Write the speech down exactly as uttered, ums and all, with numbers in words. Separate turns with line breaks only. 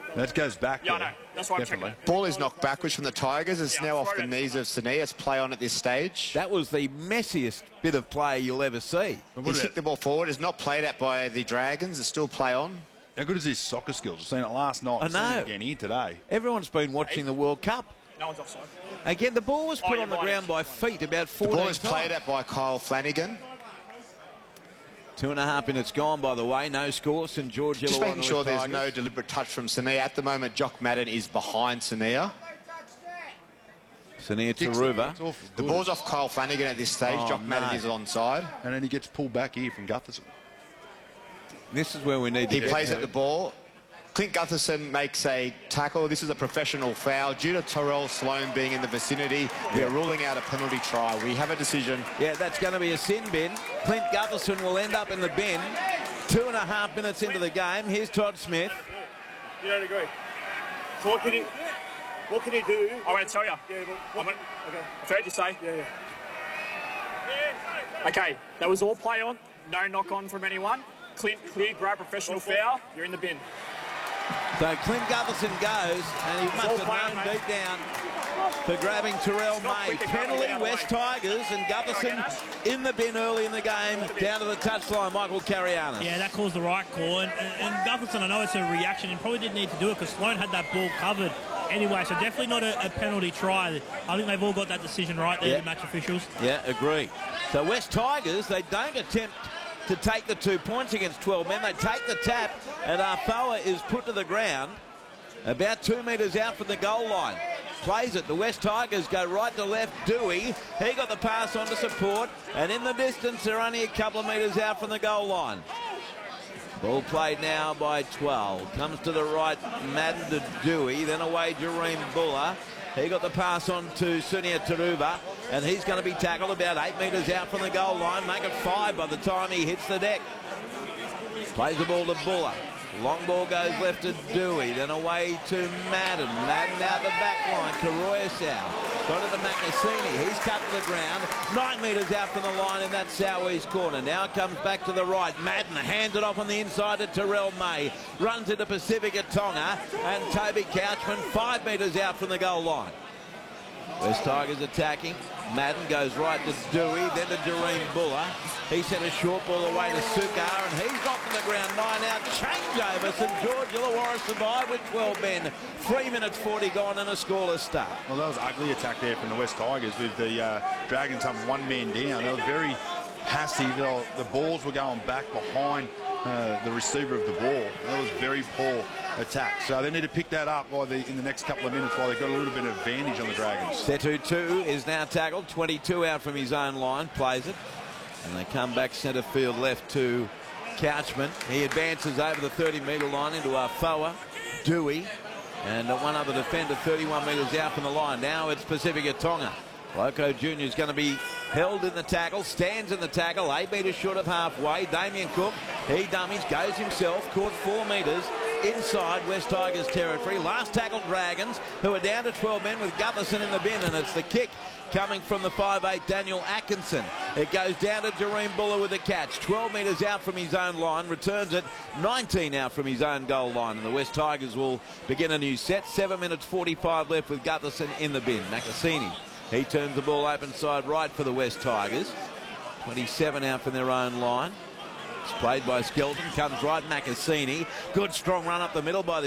That goes back.
Yeah, I
there.
know. That's why I'm
Definitely.
checking it.
Ball is knocked backwards from the Tigers. It's
Yeah,
now off
throw
the
it
knees of Sani. It's play on at this stage.
That was the messiest bit of play you'll ever see.
He's kicked the ball forward. It's not played at by the Dragons. It's still play on.
How good is his soccer skills? I've seen it last night.
I
I've seen
know.
it again here today.
Everyone's been watching the World Cup.
No one's offside.
Again, the ball was
Oh,
put
you're
on the
right.
ground by feet about
The
fourteen
ball is played
times.
at by Kyle Flanagan.
Two and a half minutes gone, by the way. No score. St George
Just
Illawarra
making sure there's
Tigers.
no deliberate touch from Sania. At the moment, Jock Madden is behind Sania.
Sania
Kicks
Taruva.
it. It's awful
The
good.
ball's off Kyle Flanagan at this stage.
Oh,
Jock Madden
no.
is onside.
And then he gets pulled back here from Gutherson.
This is where we need to
He
get
plays
to.
at the ball. Clint Gutherson makes a tackle. This is a professional foul. Due to Terrell Sloan being in the vicinity, we are ruling out a penalty try. We have a decision.
Yeah, that's going to be a sin bin. Clint Gutherson will end up in the bin. Two and a half minutes into the game. Here's Todd Smith.
You don't agree? So what can you, what can you do?
I'm going to tell you.
Yeah, but
I'm
what,
gonna,
okay.
I've heard you say.
Yeah, yeah.
Okay, that was all play on. No knock on from anyone. Clint, clear, grab, professional foul. You're in the bin.
So Clint Gutherson goes, and he must
all
have
play on,
known
mate.
deep down for grabbing Terrell
Stop
May.
quick, get
Penalty,
out of the way.
West Tigers, and Gutherson in the bin early in the game. Down to the touchline, Michael Carianis.
Yeah, that calls the right call. And, and, and Gutherson, I know it's a reaction. He probably didn't need to do it because Sloan had that ball covered anyway. So definitely not a, a penalty try. I think they've all got that decision right there,
Yeah.
the match officials.
Yeah, agree. So West Tigers, they don't attempt to take the two points against twelve men. They take the tap, and Arfoa is put to the ground about two metres out from the goal line. Plays it. The West Tigers go right to left. Dewey, he got the pass on to support, and in the distance, they're only a couple of metres out from the goal line. Ball played now by twelve. Comes to the right, Madden to Dewey, then away Jareem Buller. He got the pass on to Sunia Taruva, and he's going to be tackled about eight metres out from the goal line. Make it five by the time he hits the deck. Plays the ball to Buller. Long ball goes left to Dewey, then away to Madden. Madden out the back line. Karoyasau. Got it to Macasini. He's cut to the ground. Nine metres out from the line in that southeast corner. Now it comes back to the right. Madden hands it off on the inside to Terrell May. Runs into Pacifica Tonga. And Toby Couchman five metres out from the goal line. West Tigers attacking. Madden goes right to Dewey, then to Jareem Buller. He sent a short ball away to Sukar, and he's knocked to the ground. Nine out. Changeover. St George Illawarra survived with twelve men. Three minutes forty gone and a scoreless start.
Well, that was an ugly attack there from the West Tigers with the uh, Dragons having one man down. They were very passive. They were, the balls were going back behind uh, the receiver of the ball. That was very poor attack. So they need to pick that up by the, in the next couple of minutes while they've got a little bit of advantage on the Dragons.
Setu two is now tackled. twenty-two out from his own line. Plays it. And they come back centre field left to Couchman. He advances over the thirty metre line into Arfoa. Dewey. And one other defender thirty-one metres out from the line. Now it's Pacifica Tonga. Loco Junior is going to be held in the tackle, stands in the tackle, eight metres short of halfway. Damien Cook, he dummies, goes himself, caught four metres inside West Tigers territory. Last tackle Dragons, who are down to twelve men with Gutherson in the bin, and it's the kick coming from the five eight Daniel Atkinson. It goes down to Jareem Buller with the catch. twelve metres out from his own line, returns it nineteen out from his own goal line, and the West Tigers will begin a new set. seven minutes forty-five left with Gutherson in the bin. Macasini, he turns the ball open side right for the West Tigers. twenty-seven out from their own line. It's played by Skelton, comes right Macasini. Good strong run up the middle by the